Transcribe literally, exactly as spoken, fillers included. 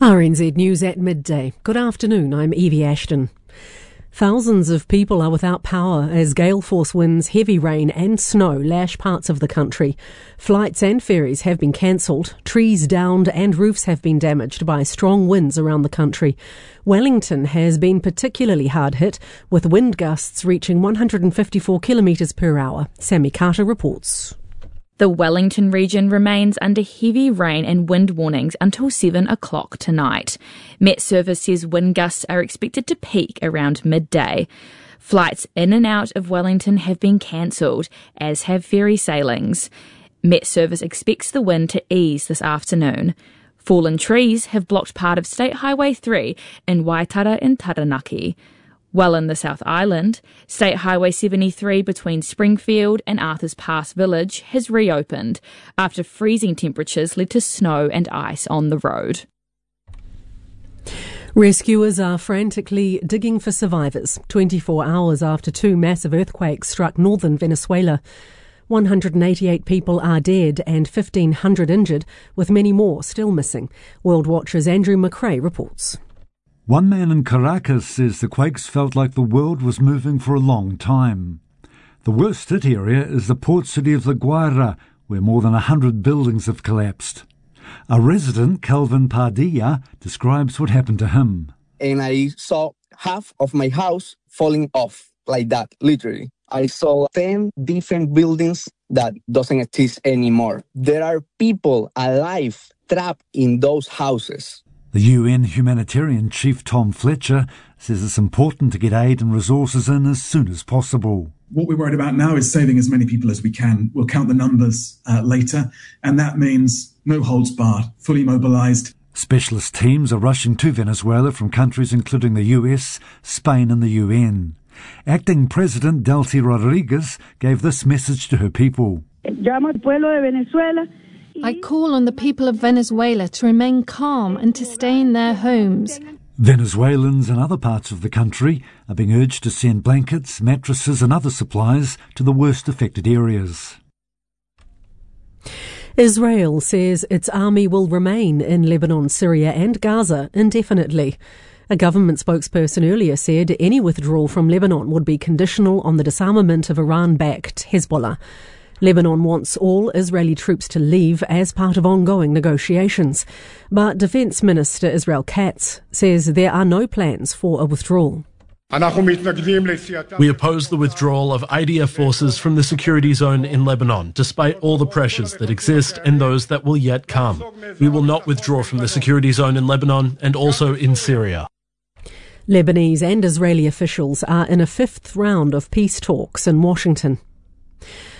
R N Z News at midday. Good afternoon, I'm Evie Ashton. Thousands of people are without power as gale force winds, heavy rain and snow lash parts of the country. Flights and ferries have been cancelled, trees downed and roofs have been damaged by strong winds around the country. Wellington has been particularly hard hit, with wind gusts reaching one hundred fifty-four kilometres per hour. Sammy Carter reports. The Wellington region remains under heavy rain and wind warnings until seven o'clock tonight. Met Service says wind gusts are expected to peak around midday. Flights in and out of Wellington have been cancelled, as have ferry sailings. Met Service expects the wind to ease this afternoon. Fallen trees have blocked part of State Highway three in Waitara and Taranaki. Well in the South Island, State Highway seventy-three between Springfield and Arthurs Pass Village has reopened after freezing temperatures led to snow and ice on the road. Rescuers are frantically digging for survivors twenty-four hours after two massive earthquakes struck northern Venezuela. one hundred eighty-eight people are dead and fifteen hundred injured, with many more still missing. World Watcher's Andrew McRae reports. One man in Caracas says the quakes felt like the world was moving for a long time. The worst hit area is the port city of La Guaira, where more than one hundred buildings have collapsed. A resident, Calvin Padilla, describes what happened to him. And I saw half of my house falling off like that, literally. I saw ten different buildings that doesn't exist anymore. There are people alive trapped in those houses. The U N humanitarian chief Tom Fletcher says it's important to get aid and resources in as soon as possible. What we're worried about now is saving as many people as we can. We'll count the numbers uh, later, and that means no holds barred, fully mobilised. Specialist teams are rushing to Venezuela from countries including the U S, Spain and the U N. Acting President Delcy Rodriguez gave this message to her people. Llamo al pueblo de Venezuela. I call on the people of Venezuela to remain calm and to stay in their homes. Venezuelans in other parts of the country are being urged to send blankets, mattresses and other supplies to the worst affected areas. Israel says its army will remain in Lebanon, Syria and Gaza indefinitely. A government spokesperson earlier said any withdrawal from Lebanon would be conditional on the disarmament of Iran-backed Hezbollah. Lebanon wants all Israeli troops to leave as part of ongoing negotiations. But Defence Minister Israel Katz says there are no plans for a withdrawal. We oppose the withdrawal of I D F forces from the security zone in Lebanon, despite all the pressures that exist and those that will yet come. We will not withdraw from the security zone in Lebanon and also in Syria. Lebanese and Israeli officials are in a fifth round of peace talks in Washington.